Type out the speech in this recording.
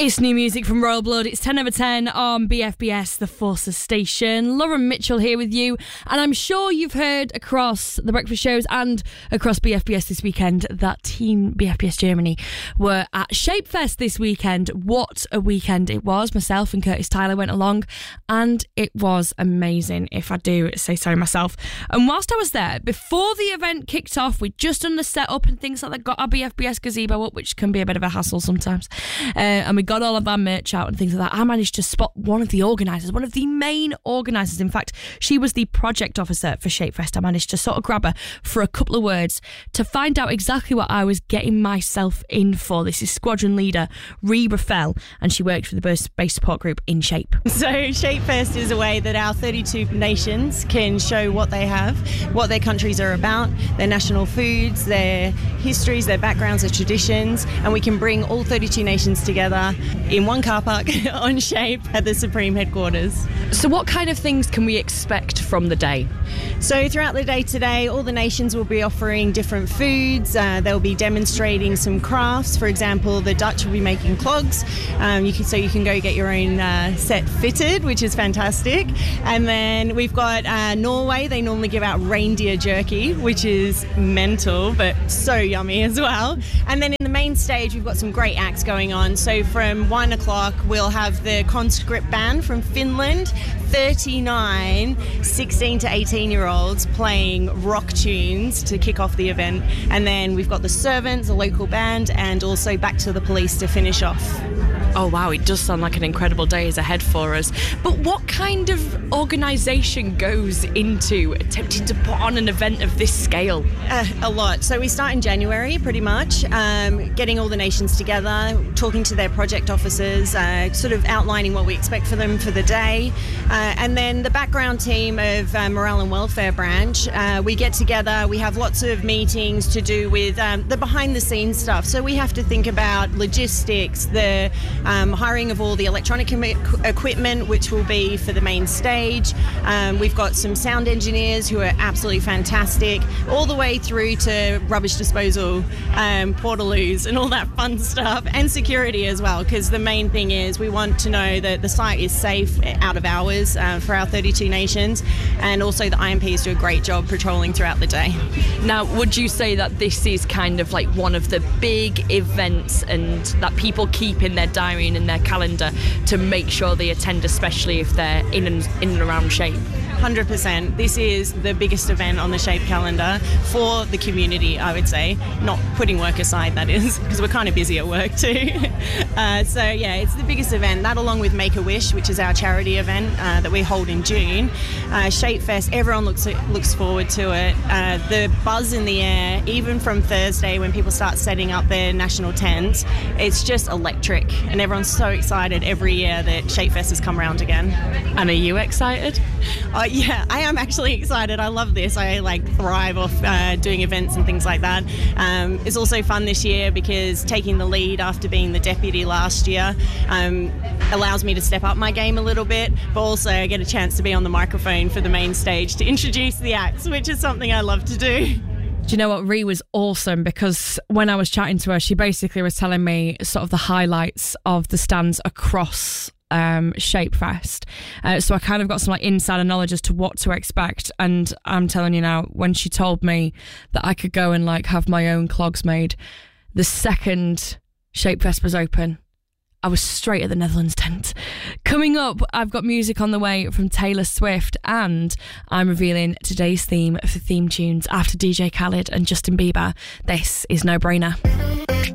It's new music from Royal Blood. It's 10 over 10 on BFBS, the Forces station. Lauren Mitchell here with you. And I'm sure you've heard across the breakfast shows and across BFBS this weekend that Team BFBS Germany were at Shapefest this weekend. What a weekend it was. Myself and Curtis Tyler went along and it was amazing, if I do say so myself. And whilst I was there, before the event kicked off, we'd just done the setup and things like that, got our BFBS gazebo up, which can be a bit of a hassle sometimes. And we got all of our merch out and things like that. I managed to spot one of the organisers, one of the main organisers. In fact, she was the project officer for Shapefest. I managed to sort of grab her for a couple of words to find out exactly what I was getting myself in for. This is squadron leader Reba Fell, and she worked for the base support group in Shape. So Shapefest is a way that our 32 nations can show what they have, what their countries are about, their national foods, their histories, their backgrounds, their traditions, and we can bring all 32 nations together in one car park on Shape at the Supreme headquarters. So what kind of things can we expect from the day? So throughout the day today, all the nations will be offering different foods. They'll be demonstrating some crafts. For example, the Dutch will be making clogs. You can go get your own set fitted, which is fantastic. And then we've got Norway. They normally give out reindeer jerky, which is mental, but so yummy as well. And then in the main stage, we've got some great acts going on. So from 1 o'clock, we'll have the Conscript Band from Finland, 39 16 to 18-year-olds playing rock tunes to kick off the event. And then we've got the Servants, a local band, and also Back to the Police to finish off. Oh wow, it does sound like an incredible day is ahead for us. But what kind of organisation goes into attempting to put on an event of this scale? A lot. So we start in January pretty much, getting all the nations together, talking to their project officers, sort of outlining what we expect for them for the day. And then the background team of Morale and Welfare Branch, we get together, we have lots of meetings to do with the behind the scenes stuff. So we have to think about logistics, the hiring of all the electronic equipment, which will be for the main stage. We've got some sound engineers who are absolutely fantastic, all the way through to rubbish disposal, portaloos and all that fun stuff, and security as well, because the main thing is we want to know that the site is safe out of hours for our 32 nations, and also the IMPs do a great job patrolling throughout the day. Now, would you say that this is kind of like one of the big events and that people keep in their diary and in their calendar to make sure they attend, especially if they're in and around Shape? 100%. This is the biggest event on the Shape calendar for the community, I would say. Not putting work aside, that is, because we're kind of busy at work too. So yeah, it's the biggest event. That along with Make-A-Wish, which is our charity event that we hold in June. Shapefest, everyone looks forward to it. The buzz in the air, even from Thursday when people start setting up their national tents, it's just electric, and everyone's so excited every year that Shapefest has come around again. And are you excited? Yeah, I am actually excited. I love this. I thrive off doing events and things like that. It's also fun this year because taking the lead after being the deputy last year allows me to step up my game a little bit, but also I get a chance to be on the microphone for the main stage to introduce the acts, which is something I love to do. Do you know what? Ree was awesome because when I was chatting to her, she basically was telling me sort of the highlights of the stands across Shapefest. So I kind of got some insider knowledge as to what to expect. And I'm telling you now, when she told me that I could go and have my own clogs made, the second Shapefest was open, I was straight at the Netherlands tent. Coming up, I've got music on the way from Taylor Swift, and I'm revealing today's theme for theme tunes after DJ Khaled and Justin Bieber. This is No Brainer.